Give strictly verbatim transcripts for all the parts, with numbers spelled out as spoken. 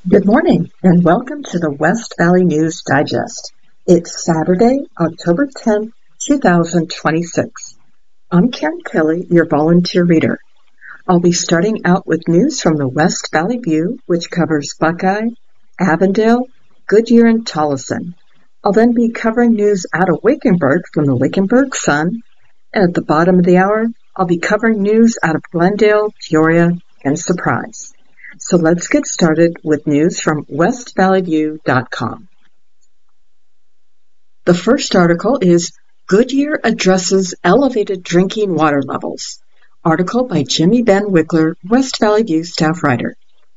Good morning and welcome to the West Valley News Digest. It's Saturday, October tenth, two thousand twenty-six. I'm Karen Kelly, your volunteer reader. I'll be starting out with news from the West Valley View, which covers Buckeye, Avondale, Goodyear, and Tolleson. I'll then be covering news out of Wickenburg from the Wickenburg Sun, and at the bottom of the hour, I'll be covering news out of Glendale, Peoria, and Surprise. So let's get started with news from west valley view dot com. The first article is Goodyear Addresses Elevated Drinking Water Levels. Article by Jimmy Ben Wickler, West Valley View staff writer.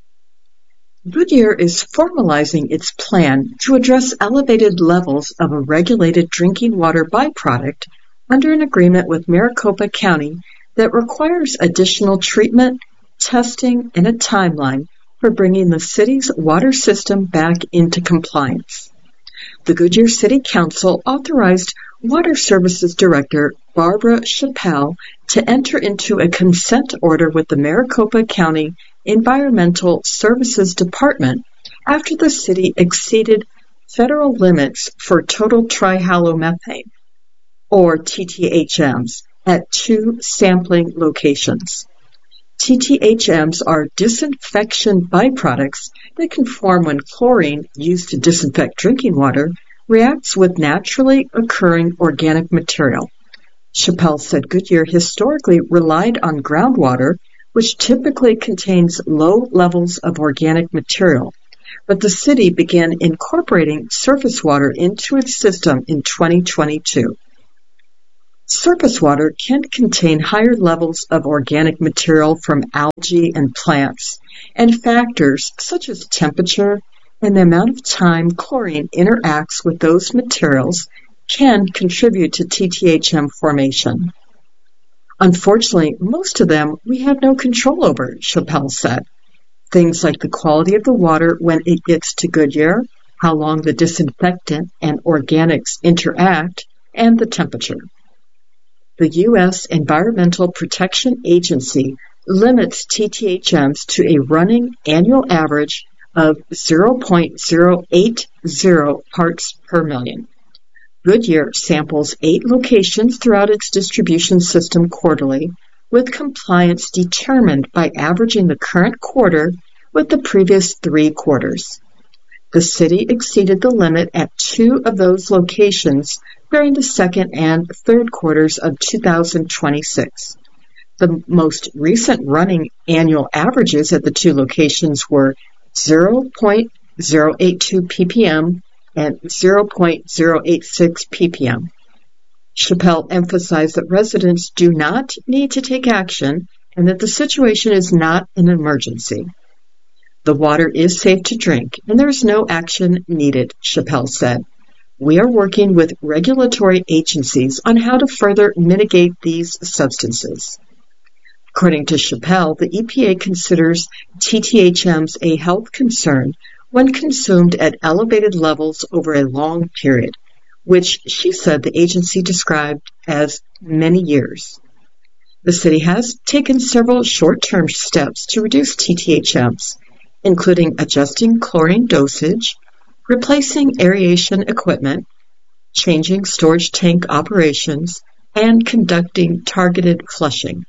Goodyear is formalizing its plan to address elevated levels of a regulated drinking water byproduct under an agreement with Maricopa County that requires additional treatment, testing, and a timeline for bringing the city's water system back into compliance. The Goodyear City Council authorized Water Services Director Barbara Chappell to enter into a consent order with the Maricopa County Environmental Services Department after the city exceeded federal limits for total trihalomethane, or T T H Ms, at two sampling locations. T T H Ms are disinfection byproducts that can form when chlorine used to disinfect drinking water reacts with naturally occurring organic material. Chappell said Goodyear historically relied on groundwater, which typically contains low levels of organic material, but the city began incorporating surface water into its system in twenty twenty-two. Surface water can contain higher levels of organic material from algae and plants, and factors such as temperature and the amount of time chlorine interacts with those materials can contribute to T T H M formation. Unfortunately, most of them we have no control over, Chappell said. Things like the quality of the water when it gets to Goodyear, how long the disinfectant and organics interact, and the temperature. The U S Environmental Protection Agency limits T T H Ms to a running annual average of zero point zero eight zero parts per million. Goodyear samples eight locations throughout its distribution system quarterly, with compliance determined by averaging the current quarter with the previous three quarters. The city exceeded the limit at two of those locations during the second and third quarters of two thousand twenty-six. The most recent running annual averages at the two locations were zero point zero eight two p p m and zero point zero eight six p p m. Chappell emphasized that residents do not need to take action and that the situation is not an emergency. The water is safe to drink and there is no action needed, Chappell said. We are working with regulatory agencies on how to further mitigate these substances. According to Chappell, the E P A considers T T H Ms a health concern when consumed at elevated levels over a long period, which she said the agency described as many years. The city has taken several short-term steps to reduce T T H Ms, including adjusting chlorine dosage, replacing aeration equipment, changing storage tank operations, and conducting targeted flushing.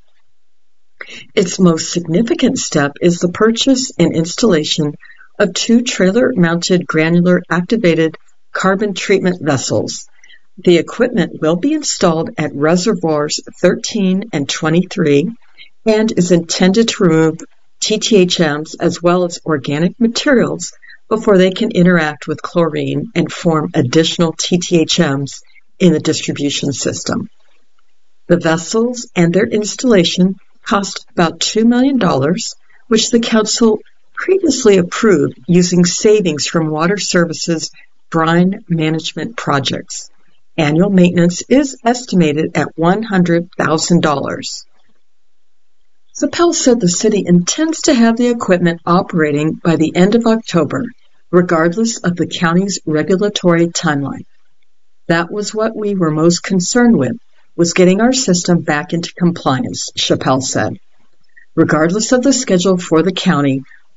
Its most significant step is the purchase and installation of two trailer-mounted granular activated carbon treatment vessels. The equipment will be installed at reservoirs thirteen and twenty-three and is intended to remove T T H Ms as well as organic materials before they can interact with chlorine and form additional T T H Ms in the distribution system. The vessels and their installation cost about two million dollars, which the council previously approved using savings from Water Services brine management projects. Annual maintenance is estimated at one hundred thousand dollars. Chappell said the city intends to have the equipment operating by the end of October, regardless of the county's regulatory timeline. That was what we were most concerned with, was getting our system back into compliance, Chappell said. Regardless of the schedule for the county,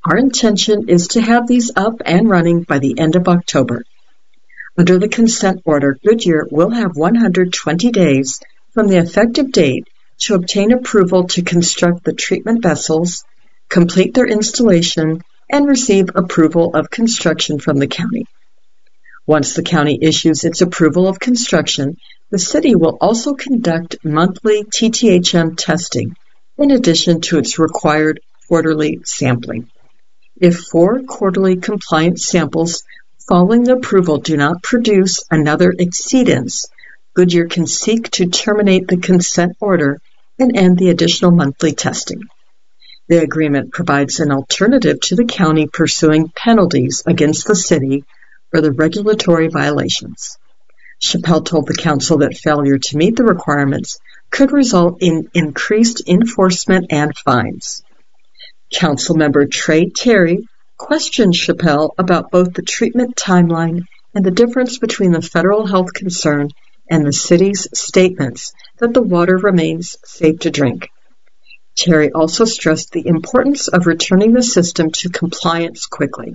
Our intention is to have these up and running by the end of October. Under the consent order, Goodyear will have one hundred twenty days from the effective date to obtain approval to construct the treatment vessels, complete their installation, and receive approval of construction from the county. Once the county issues its approval of construction, the city will also conduct monthly T T H M testing in addition to its required quarterly sampling. If four quarterly compliance samples following the approval do not produce another exceedance, Goodyear can seek to terminate the consent order and end the additional monthly testing. The agreement provides an alternative to the county pursuing penalties against the city for the regulatory violations. Chappelle told the council that failure to meet the requirements could result in increased enforcement and fines. Councilmember Trey Terry questioned Chappelle about both the treatment timeline and the difference between the federal health concern and the city's statements that the water remains safe to drink. Terry also stressed the importance of returning the system to compliance quickly.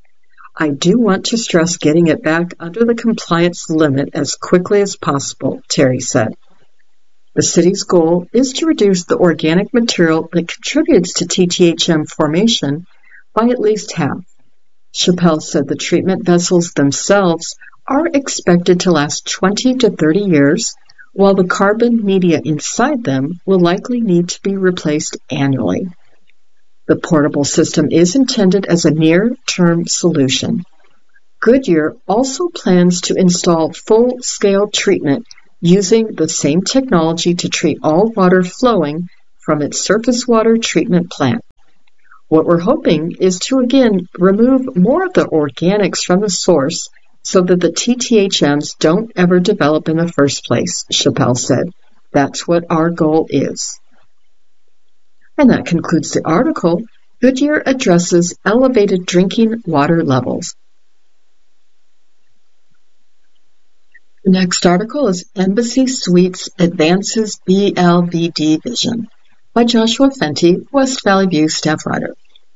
I do want to stress getting it back under the compliance limit as quickly as possible, Terry said. The city's goal is to reduce the organic material that contributes to T T H M formation by at least half. Chappelle said the treatment vessels themselves are expected to last twenty to thirty years, while the carbon media inside them will likely need to be replaced annually. The portable system is intended as a near-term solution. Goodyear also plans to install full-scale treatment using the same technology to treat all water flowing from its surface water treatment plant. What we're hoping is to again remove more of the organics from the source so that the T T H Ms don't ever develop in the first place, Chappelle said. That's what our goal is. And that concludes the article. Goodyear addresses elevated drinking water levels. The next article is Embassy Suites Advances B L V D Vision by Joshua Fenty, West Valley View staff writer.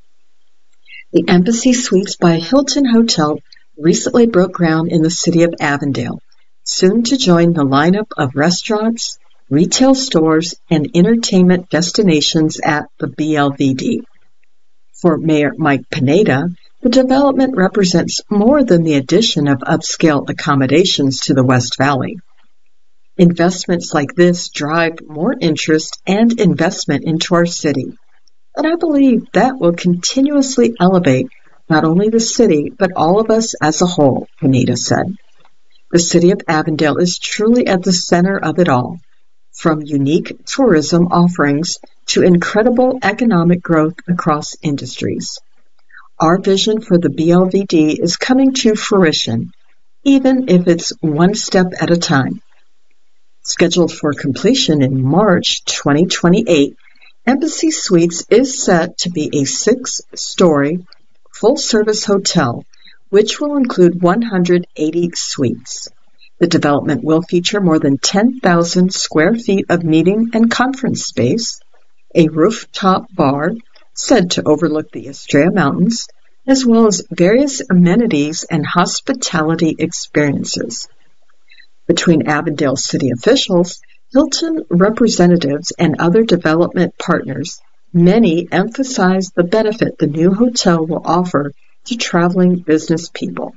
The Embassy Suites by Hilton Hotel recently broke ground in the city of Avondale, soon to join the lineup of restaurants, retail stores, and entertainment destinations at the B L V D. For Mayor Mike Pineda, the development represents more than the addition of upscale accommodations to the West Valley. Investments like this drive more interest and investment into our city, and I believe that will continuously elevate not only the city, but all of us as a whole, Pineda said. The city of Avondale is truly at the center of it all, from unique tourism offerings to incredible economic growth across industries. Our vision for the B L V D is coming to fruition, even if it's one step at a time. Scheduled for completion in March twenty twenty-eight, Embassy Suites is set to be a six-story, full-service hotel, which will include one hundred eighty suites. The development will feature more than ten thousand square feet of meeting and conference space, a rooftop bar said to overlook the Estrella Mountains, as well as various amenities and hospitality experiences. Between Avondale city officials, Hilton representatives, and other development partners, many emphasize the benefit the new hotel will offer to traveling business people.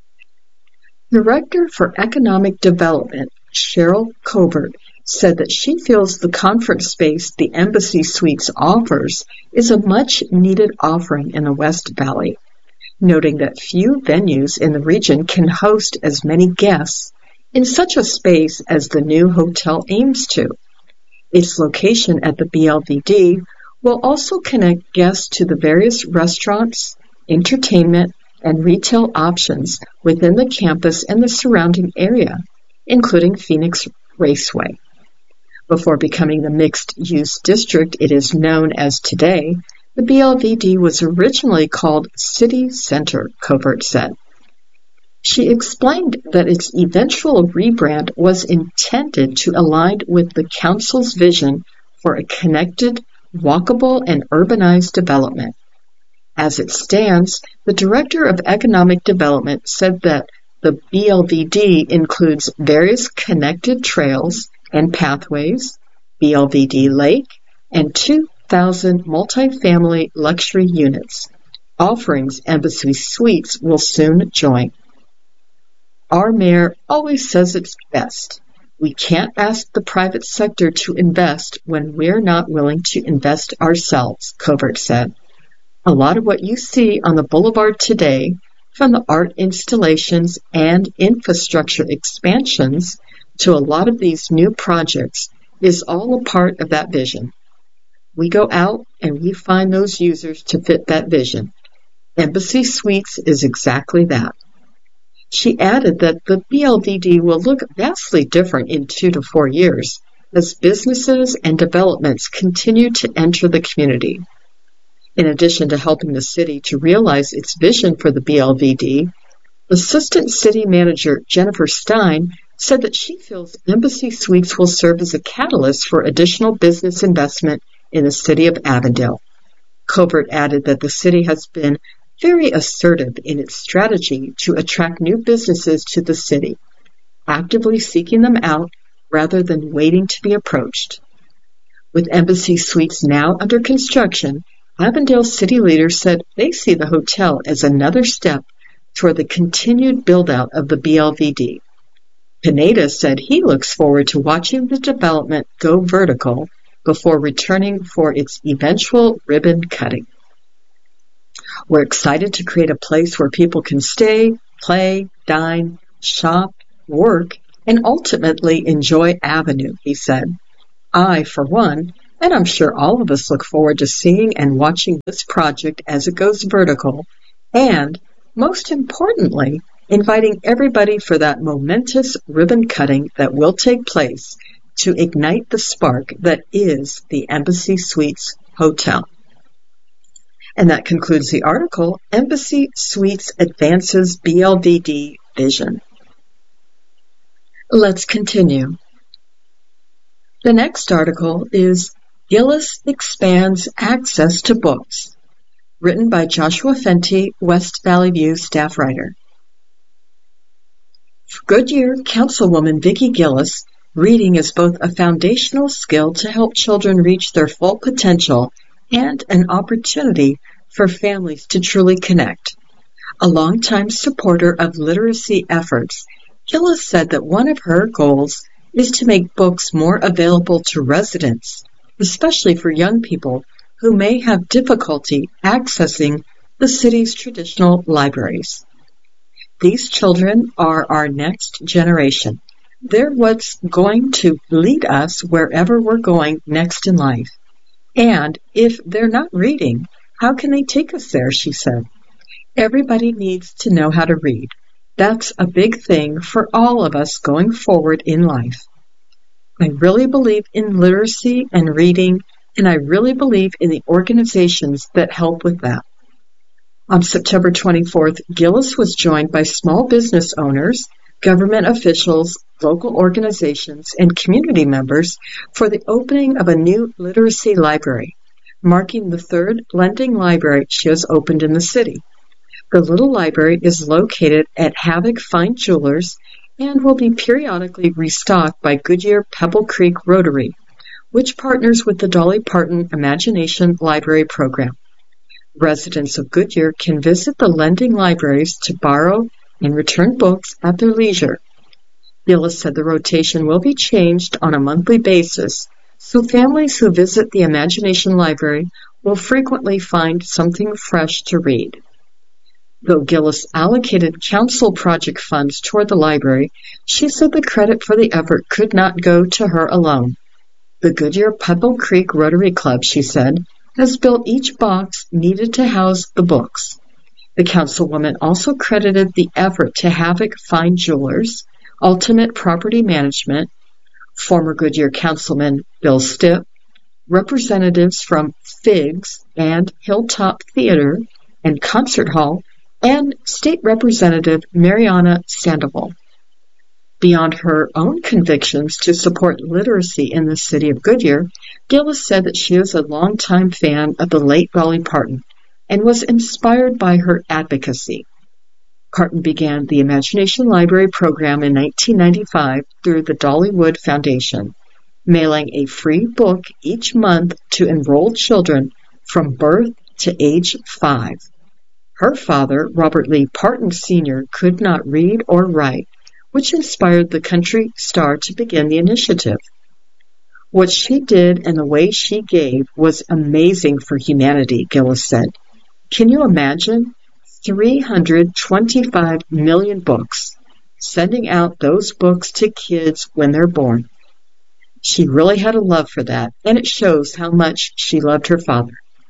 Director for Economic Development, Cheryl Covert, said that she feels the conference space the Embassy Suites offers is a much-needed offering in the West Valley, noting that few venues in the region can host as many guests in such a space as the new hotel aims to. Its location at the B L V D will also connect guests to the various restaurants, entertainment, and retail options within the campus and the surrounding area, including Phoenix Raceway. Before becoming the mixed-use district it is known as today, the B L V D was originally called City Center, Covert said. She explained that its eventual rebrand was intended to align with the council's vision for a connected, walkable, and urbanized development. As it stands, the Director of Economic Development said that the B L V D includes various connected trails and pathways, B L V D Lake, and two thousand multifamily luxury units, offerings Embassy Suites will soon join. Our mayor always says it's best. We can't ask the private sector to invest when we're not willing to invest ourselves, Covert said. A lot of what you see on the boulevard today, from the art installations and infrastructure expansions to a lot of these new projects, is all a part of that vision. We go out and we find those users to fit that vision. Embassy Suites is exactly that. She added that the B L V D will look vastly different in two to four years as businesses and developments continue to enter the community. In addition to helping the city to realize its vision for the B L V D, Assistant City Manager Jennifer Stein said that she feels Embassy Suites will serve as a catalyst for additional business investment in the city of Avondale. Covert added that the city has been very assertive in its strategy to attract new businesses to the city, actively seeking them out rather than waiting to be approached. With Embassy Suites now under construction, Avondale city leaders said they see the hotel as another step toward the continued build-out of the B L V D. Pineda said he looks forward to watching the development go vertical before returning for its eventual ribbon cutting. We're excited to create a place where people can stay, play, dine, shop, work, and ultimately enjoy Avenue, he said. I, for one, and I'm sure all of us look forward to seeing and watching this project as it goes vertical, and, most importantly, inviting everybody for that momentous ribbon cutting that will take place to ignite the spark that is the Embassy Suites Hotel. And that concludes the article, Embassy Suites Advances B L V D Vision. Let's continue. The next article is Gillis Expands Access to Books, written by Joshua Fenty, West Valley View staff writer. For Goodyear Councilwoman Vicki Gillis, reading is both a foundational skill to help children reach their full potential and an opportunity for families to truly connect. A longtime supporter of literacy efforts, Gillis said that one of her goals is to make books more available to residents, especially for young people who may have difficulty accessing the city's traditional libraries. These children are our next generation. They're what's going to lead us wherever we're going next in life. And if they're not reading, how can they take us there, she said. Everybody needs to know how to read. That's a big thing for all of us going forward in life. I really believe in literacy and reading, and I really believe in the organizations that help with that. On September twenty-fourth, Gillis was joined by small business owners, government officials, local organizations, and community members for the opening of a new literacy library, marking the third lending library she has opened in the city. The little library is located at Havoc Fine Jewelers and will be periodically restocked by Goodyear Pebble Creek Rotary, which partners with the Dolly Parton Imagination Library Program. Residents of Goodyear can visit the lending libraries to borrow and return books at their leisure. Gillis said the rotation will be changed on a monthly basis, so families who visit the Imagination Library will frequently find something fresh to read. Though Gillis allocated council project funds toward the library, she said the credit for the effort could not go to her alone. The Goodyear Pebble Creek Rotary Club, she said, has built each box needed to house the books. The councilwoman also credited the effort to Havoc Fine Jewelers, Ultimate Property Management, former Goodyear Councilman Bill Stipp, representatives from Figs and Hilltop Theater and Concert Hall, and State Representative Mariana Sandoval. Beyond her own convictions to support literacy in the city of Goodyear, Gillis said that she is a longtime fan of the late Dolly Parton, and was inspired by her advocacy. Carton began the Imagination Library program in nineteen ninety-five through the Dollywood Foundation, mailing a free book each month to enrolled children from birth to age five. Her father, Robert Lee Parton Senior, could not read or write, which inspired the country star to begin the initiative. What she did and the way she gave was amazing for humanity, Gillis said. Can you imagine? three hundred twenty-five million books, sending out those books to kids when they're born. She really had a love for that, and it shows how much she loved her father.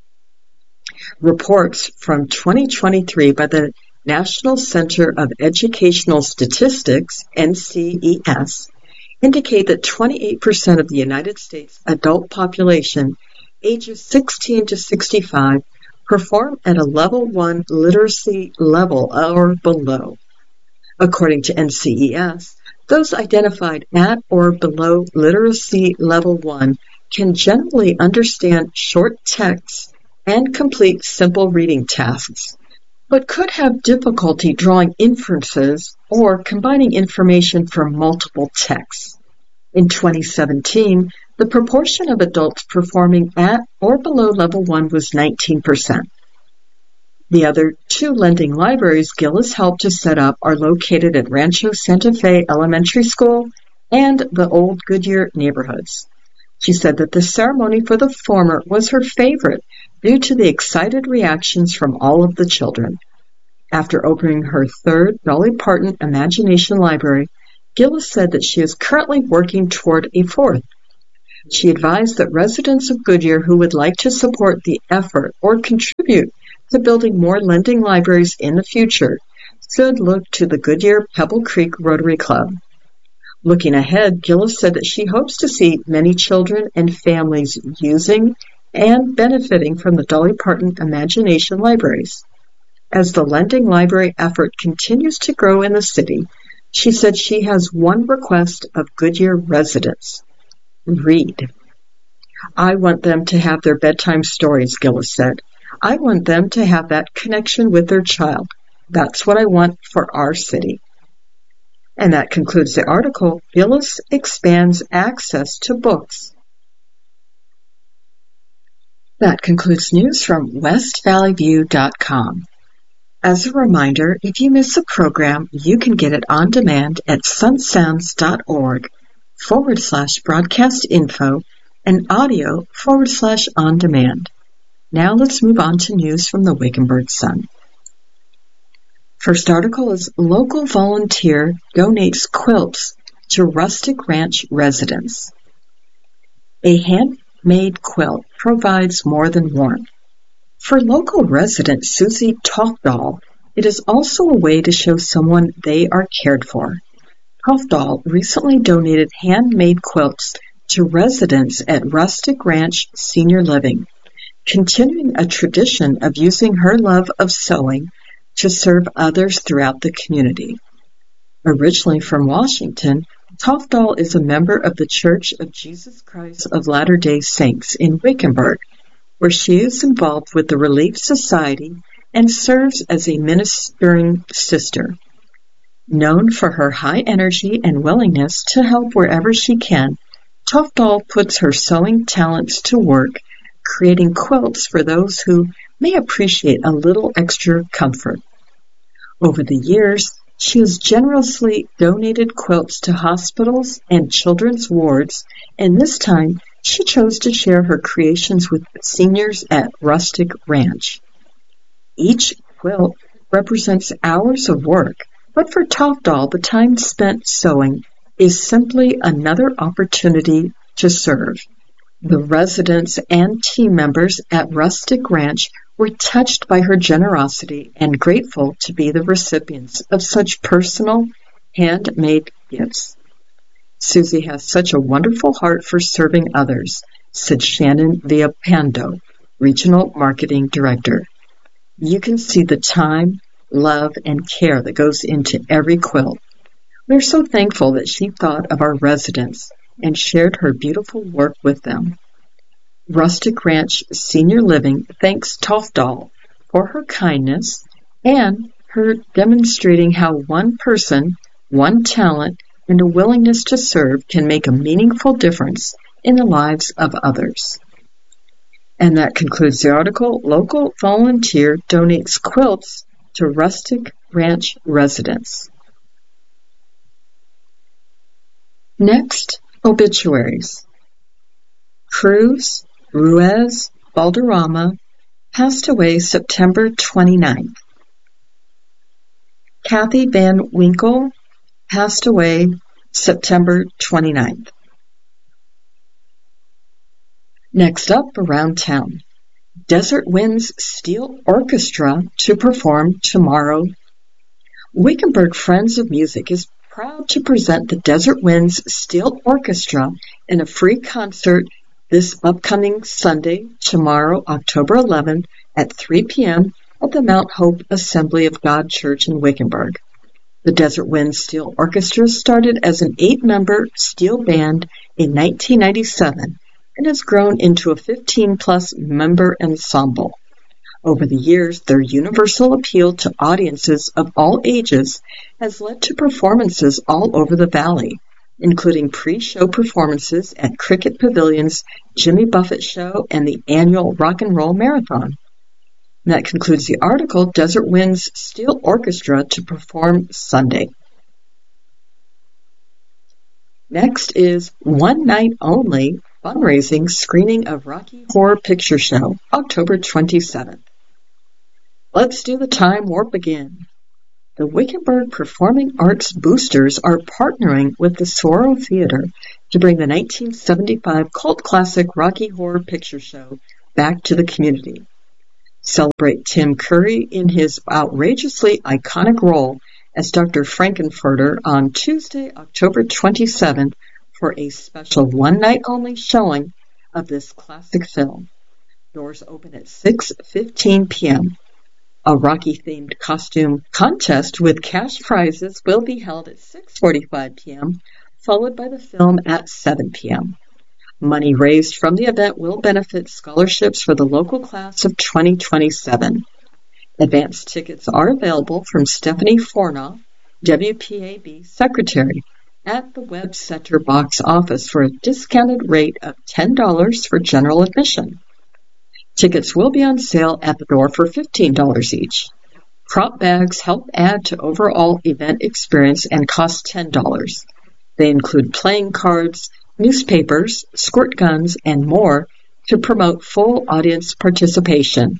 Reports from twenty twenty-three by the National Center of Educational Statistics, N C E S, indicate that twenty-eight percent of the United States adult population ages sixteen to sixty-five perform at a level one literacy level or below. According to N C E S, those identified at or below literacy level one can generally understand short texts and complete simple reading tasks, but could have difficulty drawing inferences or combining information from multiple texts. In twenty seventeen, the proportion of adults performing at or below level one was nineteen percent. The other two lending libraries Gillis helped to set up are located at Rancho Santa Fe Elementary School and the Old Goodyear neighborhoods. She said that the ceremony for the former was her favorite due to the excited reactions from all of the children. After opening her third Dolly Parton Imagination Library, Gillis said that she is currently working toward a fourth. She advised that residents of Goodyear who would like to support the effort or contribute to building more lending libraries in the future should look to the Goodyear Pebble Creek Rotary Club. Looking ahead, Gillis said that she hopes to see many children and families using and benefiting from the Dolly Parton Imagination Libraries. As the lending library effort continues to grow in the city, she said she has one request of Goodyear residents. Read. I want them to have their bedtime stories, Gillis said. I want them to have that connection with their child. That's what I want for our city. And that concludes the article, Gillis Expands Access to Books. That concludes news from west valley view dot com. As a reminder, if you miss a program, you can get it on demand at sunsounds.org forward slash broadcast info and audio forward slash on demand. Now let's move on to news from the Wickenburg Sun. First article is Local Volunteer Donates Quilts to Rustic Ranch Residents. A handmade quilt provides more than warmth. For local resident Susie Tofdahl, it is also a way to show someone they are cared for. Tofdahl recently donated handmade quilts to residents at Rustic Ranch Senior Living, continuing a tradition of using her love of sewing to serve others throughout the community. Originally from Washington, Tofdahl is a member of the Church of Jesus Christ of Latter-day Saints in Wickenburg, where she is involved with the Relief Society and serves as a ministering sister. Known for her high energy and willingness to help wherever she can, Tofdahl puts her sewing talents to work, creating quilts for those who may appreciate a little extra comfort. Over the years, she has generously donated quilts to hospitals and children's wards, and this time she chose to share her creations with seniors at Rustic Ranch. Each quilt represents hours of work, but for Tofdahl, the time spent sewing is simply another opportunity to serve. The residents and team members at Rustic Ranch were touched by her generosity and grateful to be the recipients of such personal, handmade gifts. Susie has such a wonderful heart for serving others, said Shannon Villalpando, Regional Marketing Director. You can see the time, love, and care that goes into every quilt. We are so thankful that she thought of our residents and shared her beautiful work with them. Rustic Ranch Senior Living thanks Tofdahl for her kindness and her demonstrating how one person, one talent, and a willingness to serve can make a meaningful difference in the lives of others. And that concludes the article. Local volunteer donates quilts to rustic ranch residents. Next, obituaries. Cruz Ruiz Valderrama passed away September twenty-ninth. Kathy Van Winkle passed away September twenty-ninth. Next up, around town. Desert Winds Steel Orchestra to perform tomorrow. Wickenburg Friends of Music is proud to present the Desert Winds Steel Orchestra in a free concert this upcoming Sunday, tomorrow, October eleventh, at three p.m. at the Mount Hope Assembly of God Church in Wickenburg. The Desert Winds Steel Orchestra started as an eight-member steel band in nineteen ninety-seven and has grown into a fifteen-plus member ensemble. Over the years, their universal appeal to audiences of all ages has led to performances all over the valley, including pre-show performances at Cricket Pavilion's Jimmy Buffett Show and the annual Rock and Roll Marathon. And that concludes the article, Desert Winds Steel Orchestra to perform Sunday. Next is One Night Only fundraising screening of Rocky Horror Picture Show, October twenty-seventh. Let's do the time warp again. The Wickenburg Performing Arts Boosters are partnering with the Saguaro Theater to bring the nineteen seventy-five cult classic Rocky Horror Picture Show back to the community. Celebrate Tim Curry in his outrageously iconic role as Doctor Frankenfurter on Tuesday, October twenty-seventh, for a special one-night-only showing of this classic film. Doors open at six fifteen p.m. A Rocky-themed costume contest with cash prizes will be held at six forty-five p.m., followed by the film at seven p.m. Money raised from the event will benefit scholarships for the local class of twenty twenty-seven. Advance tickets are available from Stephanie Fornoff, W P A B Secretary, at the Webb Center box office for a discounted rate of ten dollars for general admission. Tickets will be on sale at the door for fifteen dollars each. Prop bags help add to overall event experience and cost ten dollars. They include playing cards, newspapers, squirt guns, and more to promote full audience participation.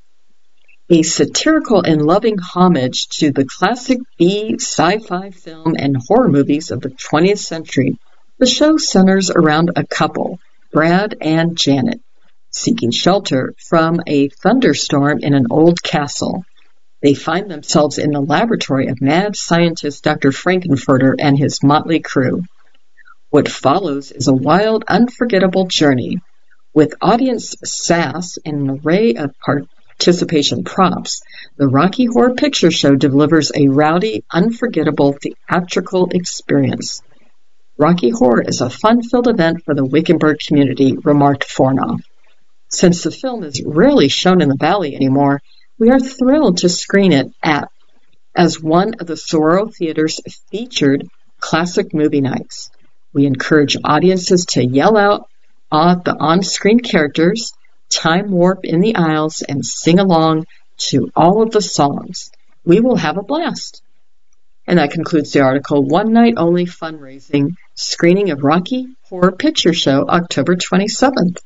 A satirical and loving homage to the classic B sci-fi film and horror movies of the twentieth century, the show centers around a couple, Brad and Janet, seeking shelter from a thunderstorm in an old castle. They find themselves in the laboratory of mad scientist Doctor Frankenfurter and his motley crew. What follows is a wild, unforgettable journey. With audience sass and an array of participation props, the Rocky Horror Picture Show delivers a rowdy, unforgettable theatrical experience. Rocky Horror is a fun-filled event for the Wickenburg community, remarked Fornoff. Since the film is rarely shown in the Valley anymore, we are thrilled to screen it at as one of the Saguaro Theater's featured classic movie nights. We encourage audiences to yell out at the on-screen characters, time warp in the aisles, and sing along to all of the songs. We will have a blast. And that concludes the article, One Night Only Fundraising Screening of Rocky Horror Picture Show, October twenty-seventh.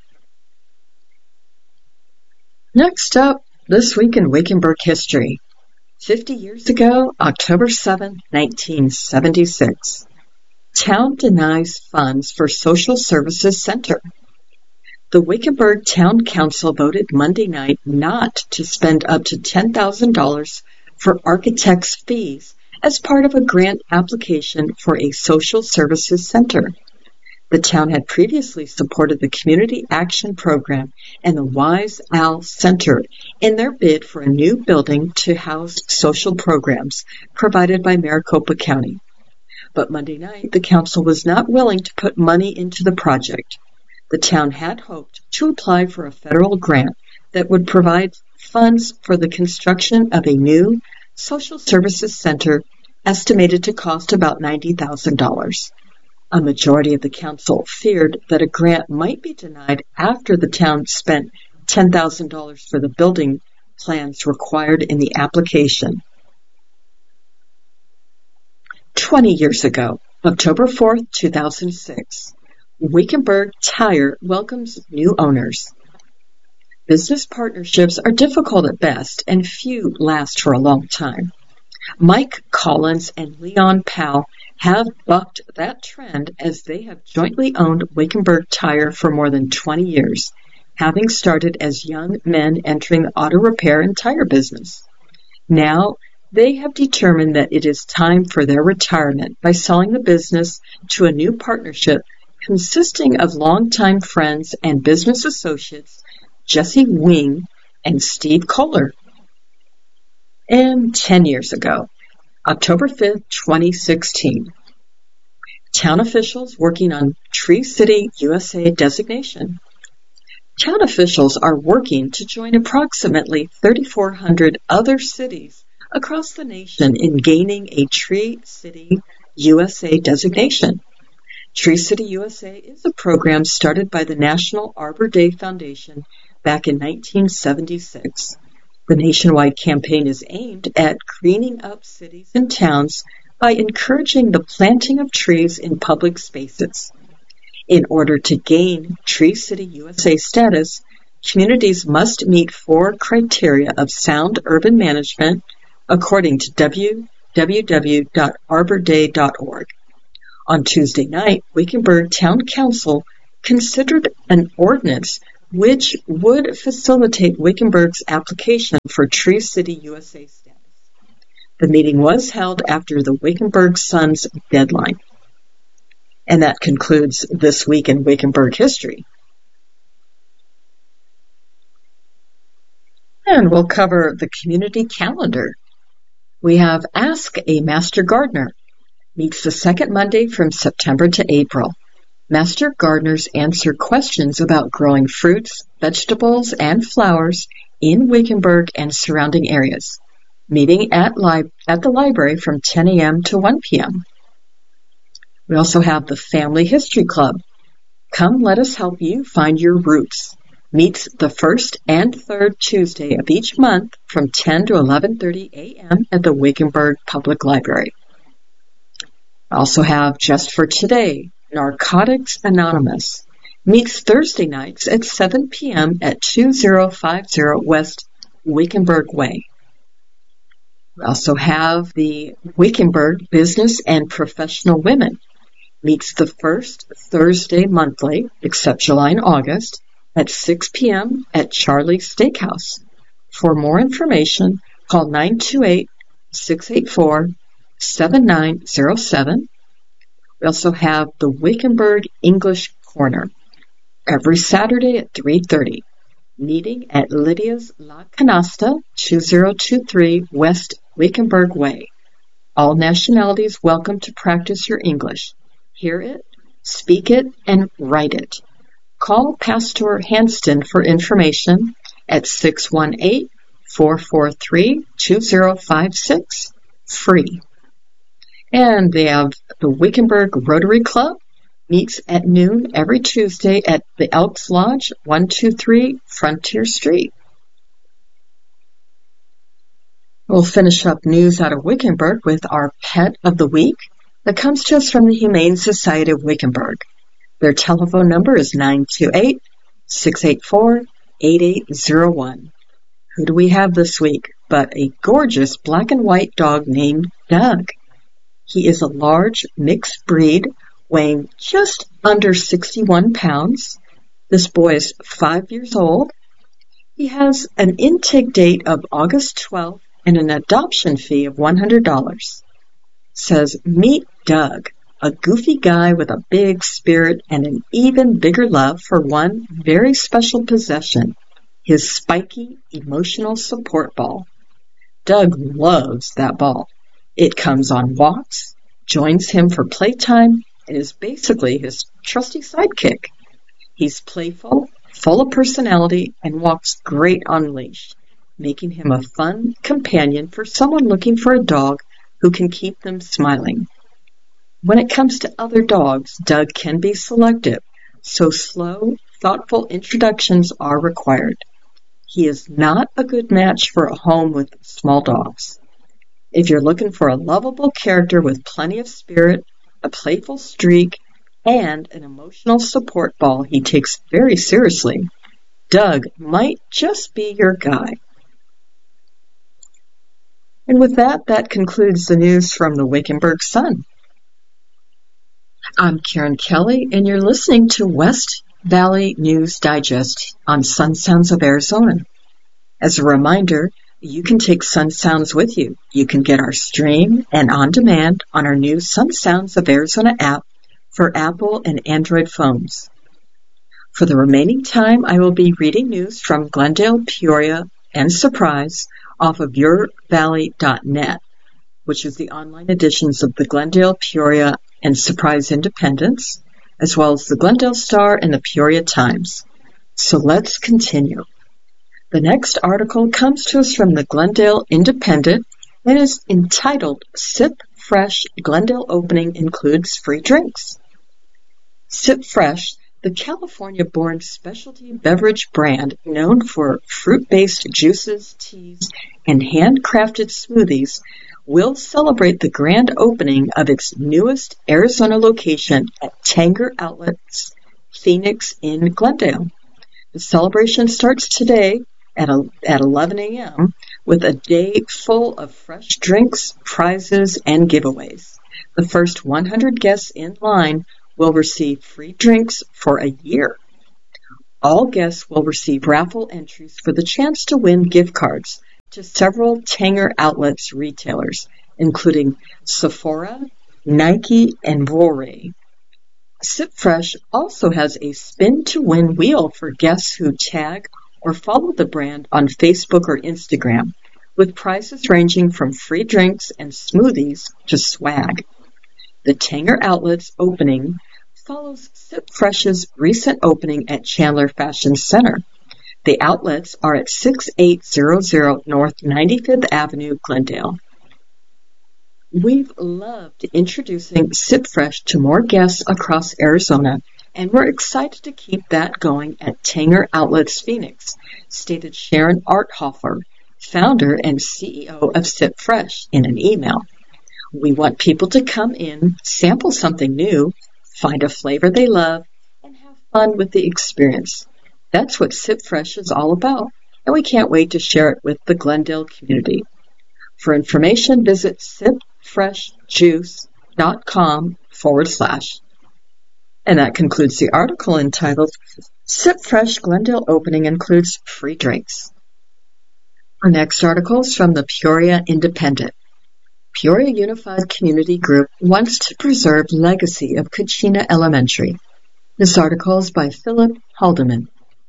Next up, This Week in Wickenburg History. Fifty years ago, October seventh, nineteen seventy-six. Town denies funds for Social Services Center. The Wickenburg Town Council voted Monday night not to spend up to ten thousand dollars for architects' fees as part of a grant application for a social services center. The town had previously supported the Community Action Program and the Wise Owl Center in their bid for a new building to house social programs provided by Maricopa County. But Monday night, the council was not willing to put money into the project. The town had hoped to apply for a federal grant that would provide funds for the construction of a new social services center estimated to cost about ninety thousand dollars. A majority of the council feared that a grant might be denied after the town spent ten thousand dollars for the building plans required in the application. Twenty years ago, October fourth, two thousand six, Wickenburg Tire welcomes new owners. Business partnerships are difficult at best, and few last for a long time. Mike Collins and Leon Powell have bucked that trend as they have jointly owned Wickenburg Tire for more than twenty years, having started as young men entering the auto repair and tire business. Now, they have determined that it is time for their retirement by selling the business to a new partnership consisting of longtime friends and business associates Jesse Wing and Steve Kohler. And ten years ago, October fifth, twenty sixteen, town officials working on Tree City, U S A designation. Town officials are working to join approximately thirty-four hundred other cities across the nation in gaining a Tree City, U S A designation. Tree City, U S A is a program started by the National Arbor Day Foundation back in nineteen seventy-six. The nationwide campaign is aimed at greening up cities and towns by encouraging the planting of trees in public spaces. In order to gain Tree City, U S A status, communities must meet four criteria of sound urban management, according to w w w dot arbor day dot org. On Tuesday night, Wickenburg Town Council considered an ordinance which would facilitate Wickenburg's application for Tree City, U S A status. The meeting was held after the Wickenburg Sun's deadline. And that concludes This Week in Wickenburg History. And we'll cover the community calendar. We have Ask a Master Gardener. Meets the second Monday from September to April. Master gardeners answer questions about growing fruits, vegetables, and flowers in Wickenburg and surrounding areas. Meeting at, li- at the library from ten a.m. to one p.m. We also have the Family History Club. Come let us help you find your roots. Meets the first and third Tuesday of each month from ten to eleven thirty a.m. at the Wickenburg Public Library. We also have Just for Today, Narcotics Anonymous. Meets Thursday nights at seven p.m. at two thousand fifty West Wickenburg Way. We also have the Wickenburg Business and Professional Women. Meets the first Thursday monthly, except July and August, at six p.m. at Charlie's Steakhouse. For more information, call nine two eight, six eight four, seven nine zero seven. We also have the Wickenburg English Corner every Saturday at three thirty. Meeting at Lydia's La Canasta, two thousand twenty-three West Wickenburg Way. All nationalities welcome to practice your English. Hear it, speak it, and write it. Call Pastor Hanston for information at six one eight, four four three, two zero five six, free. And they have the Wickenburg Rotary Club, meets at noon every Tuesday at the Elks Lodge, one two three Frontier Street. We'll finish up news out of Wickenburg with our Pet of the Week that comes to us from the Humane Society of Wickenburg. Their telephone number is nine two eight, six eight four, eight eight zero one. Who do we have this week but a gorgeous black and white dog named Doug? He is a large mixed breed, weighing just under sixty-one pounds. This boy is five years old. He has an intake date of August twelfth and an adoption fee of one hundred dollars. Says, meet Doug, a goofy guy with a big spirit and an even bigger love for one very special possession, his spiky emotional support ball. Doug loves that ball. It comes on walks, joins him for playtime, and is basically his trusty sidekick. He's playful, full of personality, and walks great on leash. making him a fun companion for someone looking for a dog who can keep them smiling. When it comes to other dogs, Doug can be selective, so slow, thoughtful introductions are required. He is not a good match for a home with small dogs. If you're looking for a lovable character with plenty of spirit, a playful streak, and an emotional support ball he takes very seriously, Doug might just be your guy. And with that, that concludes the news from the Wickenburg Sun. I'm Karen Kelly, and you're listening to West Valley News Digest on Sun Sounds of Arizona. As a reminder, you can take Sun Sounds with you. You can get our stream and on demand on our new Sun Sounds of Arizona app for Apple and Android phones. For the remaining time, I will be reading news from Glendale, Peoria, and Surprise off of your valley dot net, which is the online editions of the Glendale, Peoria, and Surprise Independents, as well as the Glendale Star and the Peoria Times. So let's continue. The next article comes to us from the Glendale Independent and is entitled Sip Fresh Glendale Opening Includes Free Drinks. Sip Fresh, the California-born specialty beverage brand known for fruit-based juices, teas, and handcrafted smoothies, will celebrate the grand opening of its newest Arizona location at Tanger Outlets, Phoenix in Glendale. The celebration starts today at, a, at eleven a.m. with a day full of fresh drinks, prizes, and giveaways. The first one hundred guests in line will receive free drinks for a year. All guests will receive raffle entries for the chance to win gift cards to several Tanger Outlets retailers, including Sephora, Nike, and Vuori. Sip Fresh also has a spin-to-win wheel for guests who tag or follow the brand on Facebook or Instagram, with prizes ranging from free drinks and smoothies to swag. The Tanger Outlets opening follows Sip Fresh's recent opening at Chandler Fashion Center. The outlets are at sixty-eight hundred North ninety-fifth Avenue, Glendale. We've loved introducing Sip Fresh to more guests across Arizona, and we're excited to keep that going at Tanger Outlets Phoenix, stated Sharon Arthofer, founder and C E O of Sip Fresh, in an email. We want people to come in, sample something new, find a flavor they love, and have fun with the experience. That's what Sip Fresh is all about, and we can't wait to share it with the Glendale community. For information, visit sipfreshjuice.com forward slash. And that concludes the article entitled Sip Fresh Glendale Opening Includes Free Drinks. Our next article is from the Peoria Independent. Peoria Unified Community Group wants to preserve legacy of Kachina Elementary. This article is by Philip Haldeman.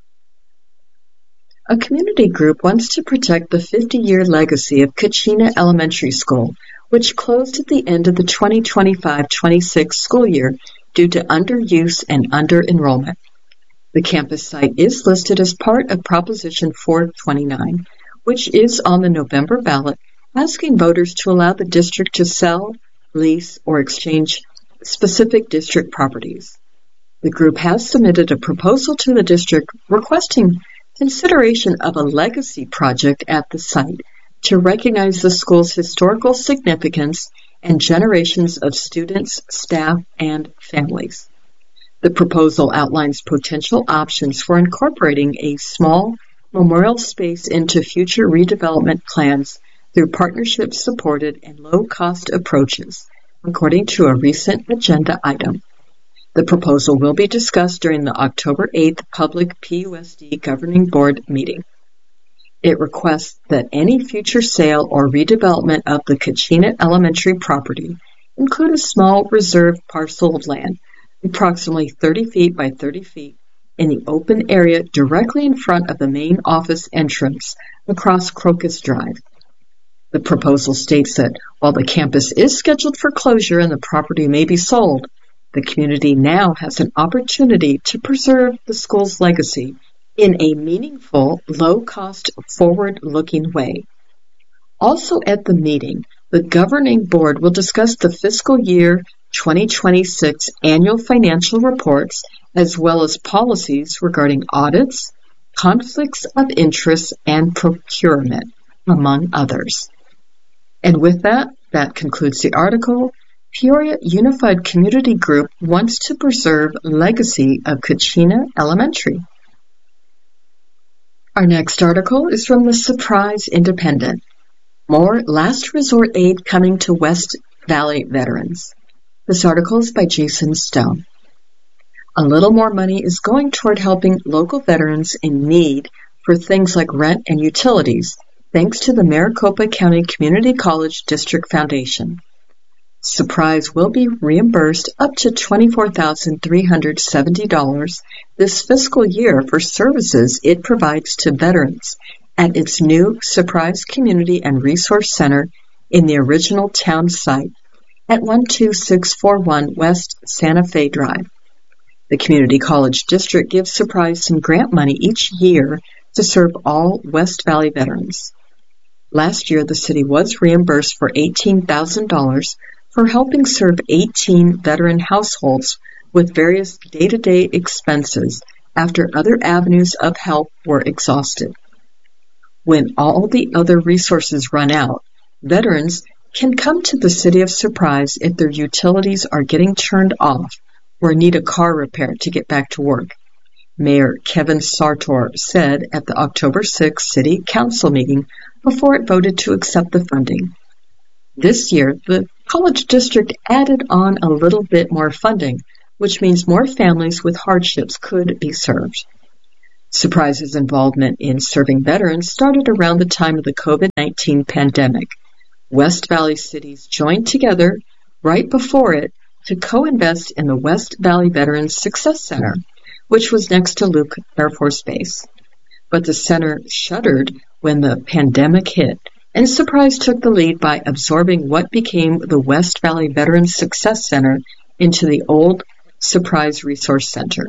A community group wants to protect the fifty-year legacy of Kachina Elementary School, which closed at the end of the twenty twenty-five twenty-six school year due to underuse and under-enrollment. The campus site is listed as part of Proposition four twenty-nine, which is on the November ballot, asking voters to allow the district to sell, lease, or exchange specific district properties. The group has submitted a proposal to the district requesting consideration of a legacy project at the site to recognize the school's historical significance and generations of students, staff, and families. The proposal outlines potential options for incorporating a small memorial space into future redevelopment plans through partnership-supported and low-cost approaches, according to a recent agenda item. The proposal will be discussed during the October eighth public P U S D Governing Board meeting. It requests that any future sale or redevelopment of the Kachina Elementary property include a small reserved parcel of land, approximately thirty feet by thirty feet, in the open area directly in front of the main office entrance across Crocus Drive. The proposal states that while the campus is scheduled for closure and the property may be sold, the community now has an opportunity to preserve the school's legacy in a meaningful, low-cost, forward-looking way. Also at the meeting, the governing board will discuss the fiscal year twenty twenty-six annual financial reports as well as policies regarding audits, conflicts of interest, and procurement, among others. And with that, that concludes the article. Peoria Unified Community Group wants to preserve legacy of Kachina Elementary. Our next article is from the Surprise Independent. More last resort aid coming to West Valley veterans. This article is by Jason Stone. A little more money is going toward helping local veterans in need for things like rent and utilities, thanks to the Maricopa County Community College District Foundation. Surprise will be reimbursed up to twenty-four thousand three hundred seventy dollars this fiscal year for services it provides to veterans at its new Surprise Community and Resource Center in the original town site at one two six four one West Santa Fe Drive. The Community College District gives Surprise some grant money each year to serve all West Valley veterans. Last year, the city was reimbursed for eighteen thousand dollars for helping serve eighteen veteran households with various day-to-day expenses after other avenues of help were exhausted. When all the other resources run out, veterans can come to the City of Surprise if their utilities are getting turned off or need a car repair to get back to work. Mayor Kevin Sartor said at the October sixth City Council meeting before it voted to accept the funding. This year, the College District added on a little bit more funding, which means more families with hardships could be served. Surprise's involvement in serving veterans started around the time of the COVID nineteen pandemic. West Valley cities joined together right before it to co-invest in the West Valley Veterans Success Center, which was next to Luke Air Force Base. But the center shuttered when the pandemic hit, and Surprise took the lead by absorbing what became the West Valley Veterans Success Center into the old Surprise Resource Center.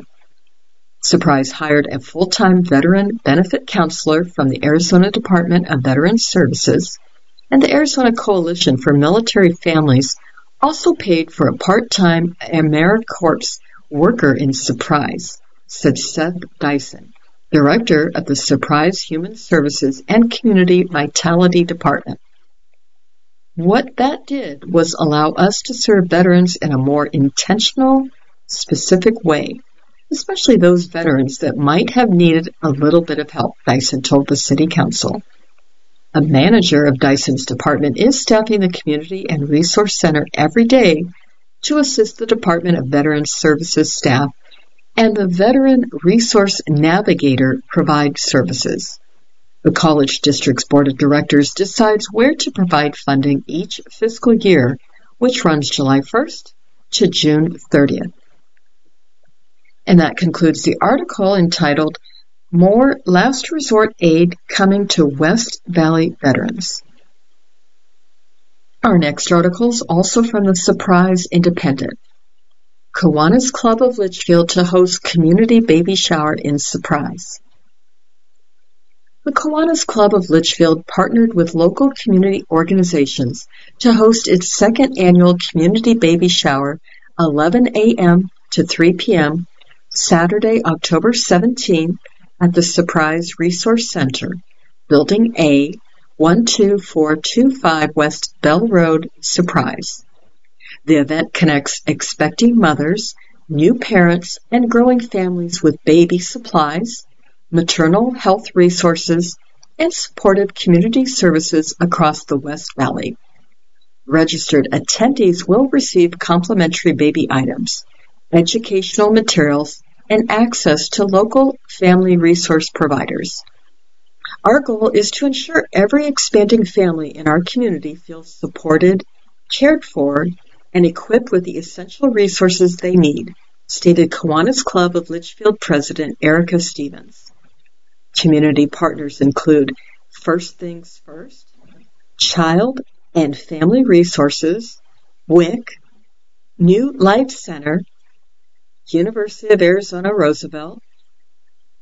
Surprise hired a full-time veteran benefit counselor from the Arizona Department of Veterans Services, and the Arizona Coalition for Military Families also paid for a part-time AmeriCorps worker in Surprise, said Seth Dyson, Director of the Surprise Human Services and Community Vitality Department. What that did was allow us to serve veterans in a more intentional, specific way, especially those veterans that might have needed a little bit of help, Dyson told the City Council. A manager of Dyson's department is staffing the Community and Resource Center every day to assist the Department of Veterans Services staff, and the Veteran Resource Navigator provides services. The College District's Board of Directors decides where to provide funding each fiscal year, which runs July first to June thirtieth. And that concludes the article entitled, More Last Resort Aid Coming to West Valley Veterans. Our next article is also from the Surprise Independent. Kiwanis Club of Litchfield to host community baby shower in Surprise. The Kiwanis Club of Litchfield partnered with local community organizations to host its second annual community baby shower, eleven a.m. to three p.m., Saturday, October seventeenth, at the Surprise Resource Center, Building A, one two four two five West Bell Road, Surprise. The event connects expecting mothers, new parents, and growing families with baby supplies, maternal health resources, and supportive community services across the West Valley. Registered attendees will receive complimentary baby items, educational materials, and access to local family resource providers. Our goal is to ensure every expanding family in our community feels supported, cared for, and equipped with the essential resources they need, stated Kiwanis Club of Litchfield President Erica Stevens. Community partners include First Things First, Child and Family Resources, W I C, New Life Center, University of Arizona Roosevelt,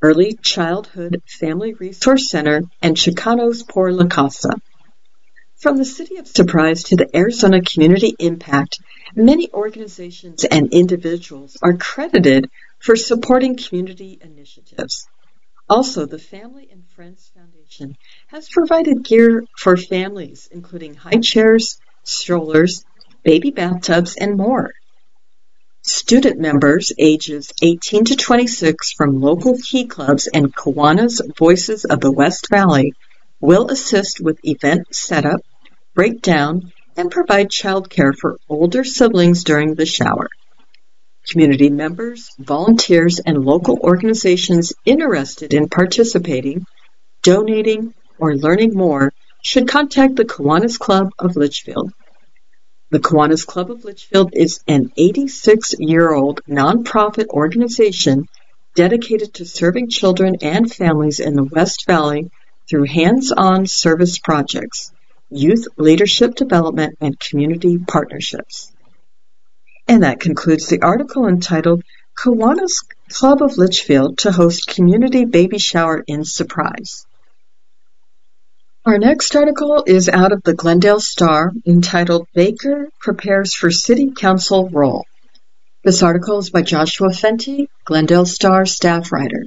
Early Childhood Family Resource Center, and Chicanos por la Casa. From the City of Surprise to the Arizona Community Impact, many organizations and individuals are credited for supporting community initiatives. Also, the Family and Friends Foundation has provided gear for families, including high chairs, strollers, baby bathtubs, and more. Student members ages eighteen to twenty-six from local Key Clubs and Kiwanis Voices of the West Valley will assist with event setup, breakdown, and provide childcare for older siblings during the shower. Community members, volunteers, and local organizations interested in participating, donating, or learning more should contact the Kiwanis Club of Litchfield. The Kiwanis Club of Litchfield is an eighty-six-year-old nonprofit organization dedicated to serving children and families in the West Valley through hands-on service projects, youth leadership development, and community partnerships. And that concludes the article entitled Kiwanis Club of Litchfield to Host Community Baby Shower in Surprise. Our next article is out of the Glendale Star, entitled Baker Prepares for City Council Role. This article is by Joshua Fenty, Glendale Star staff writer.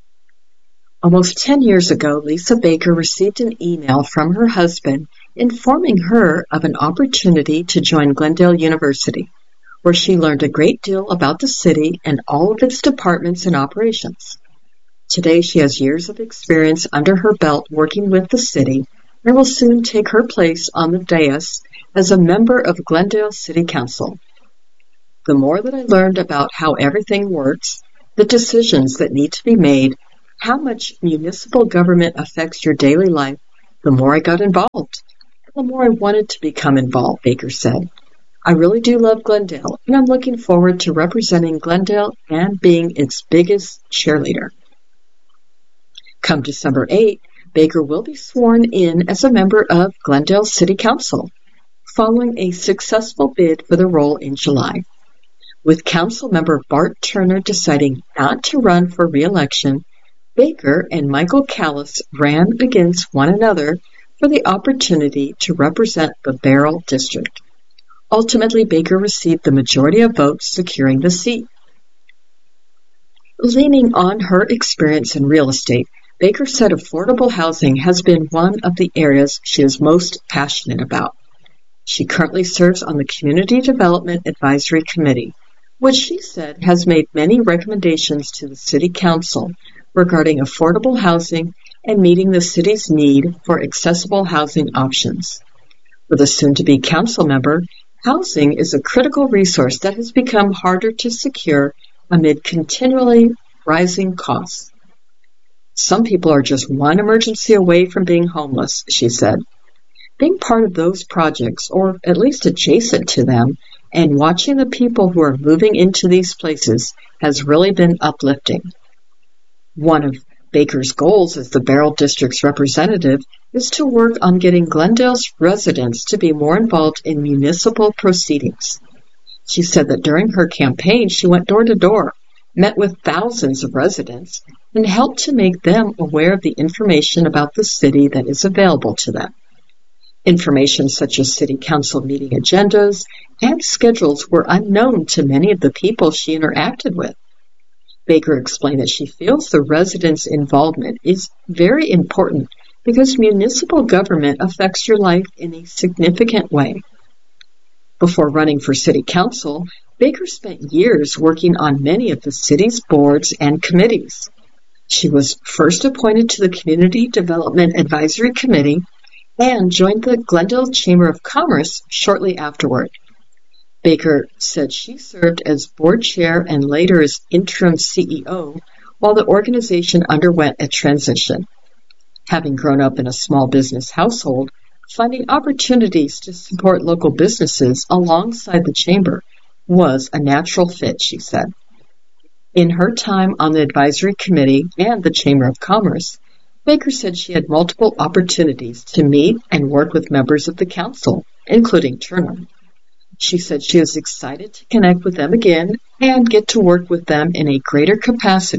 Almost ten years ago, Lisa Baker received an email from her husband informing her of an opportunity to join Glendale University, where she learned a great deal about the city and all of its departments and operations. Today, she has years of experience under her belt working with the city and will soon take her place on the dais as a member of Glendale City Council. The more that I learned about how everything works, the decisions that need to be made, how much municipal government affects your daily life, the more I got involved, and the more I wanted to become involved, Baker said. I really do love Glendale, and I'm looking forward to representing Glendale and being its biggest cheerleader. Come December eighth, Baker will be sworn in as a member of Glendale City Council, following a successful bid for the role in July. With Council member Bart Turner deciding not to run for re-election, Baker and Michael Callis ran against one another for the opportunity to represent the Beryl District. Ultimately, Baker received the majority of votes, securing the seat. Leaning on her experience in real estate, Baker said affordable housing has been one of the areas she is most passionate about. She currently serves on the Community Development Advisory Committee, which she said has made many recommendations to the City Council regarding affordable housing and meeting the city's need for accessible housing options. For the soon-to-be council member, housing is a critical resource that has become harder to secure amid continually rising costs. Some people are just one emergency away from being homeless, she said. Being part of those projects, or at least adjacent to them, and watching the people who are moving into these places has really been uplifting. One of Baker's goals as the Beryl District's representative is to work on getting Glendale's residents to be more involved in municipal proceedings. She said that during her campaign, she went door to door, met with thousands of residents, and helped to make them aware of the information about the city that is available to them. Information such as city council meeting agendas and schedules were unknown to many of the people she interacted with. Baker explained that she feels the residents' involvement is very important because municipal government affects your life in a significant way. Before running for city council, Baker spent years working on many of the city's boards and committees. She was first appointed to the Community Development Advisory Committee and joined the Glendale Chamber of Commerce shortly afterward. Baker said she served as board chair and later as interim C E O while the organization underwent a transition. Having grown up in a small business household, finding opportunities to support local businesses alongside the chamber was a natural fit, she said. In her time on the advisory committee and the Chamber of Commerce, Baker said she had multiple opportunities to meet and work with members of the council, including Turner. She said she is excited to connect with them again and get to work with them in a greater capacity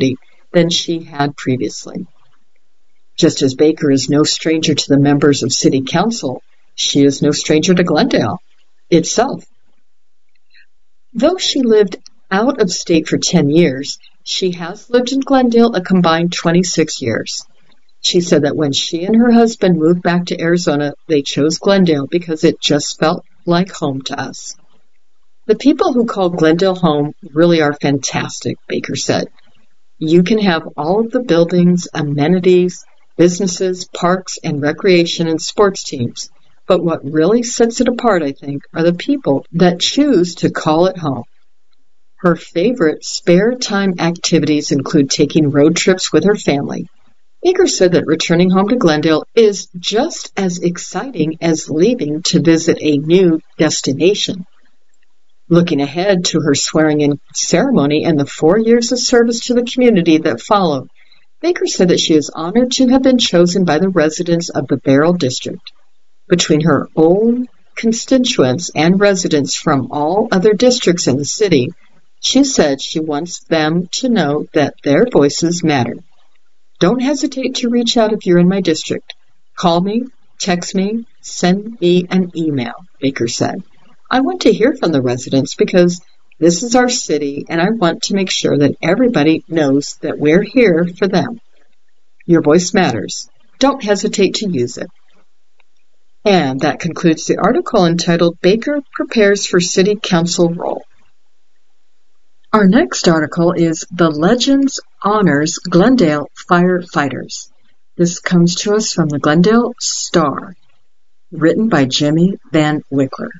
than she had previously. Just as Baker is no stranger to the members of City Council, she is no stranger to Glendale itself. Though she lived out of state for ten years, she has lived in Glendale a combined twenty-six years. She said that when she and her husband moved back to Arizona, they chose Glendale because it just felt like home to us. The people who call Glendale home really are fantastic, Baker said. You can have all of the buildings, amenities, businesses, parks, and recreation and sports teams. But what really sets it apart, I think, are the people that choose to call it home. Her favorite spare time activities include taking road trips with her family. Baker said that returning home to Glendale is just as exciting as leaving to visit a new destination. Looking ahead to her swearing-in ceremony and the four years of service to the community that followed, Baker said that she is honored to have been chosen by the residents of the Beryl District. Between her own constituents and residents from all other districts in the city, she said she wants them to know that their voices matter. Don't hesitate to reach out if you're in my district. Call me, text me, send me an email, Baker said. I want to hear from the residents because this is our city and I want to make sure that everybody knows that we're here for them. Your voice matters. Don't hesitate to use it. And that concludes the article entitled Baker Prepares for City Council Role. Our next article is The Legends Honors Glendale Firefighters. This comes to us from the Glendale Star, written by Jimmy Van Wickler.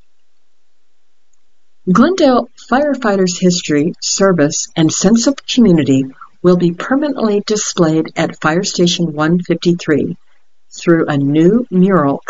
Glendale firefighters' history, service, and sense of community will be permanently displayed at Fire Station one fifty-three through a new mural